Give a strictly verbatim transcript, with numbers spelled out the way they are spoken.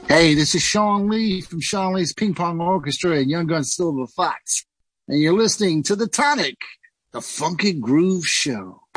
Hey, this is Sean Lee from Sean Lee's Ping Pong Orchestra and Young Gun Silver Fox. And you're listening to The Tonic, the Funky Groove Show.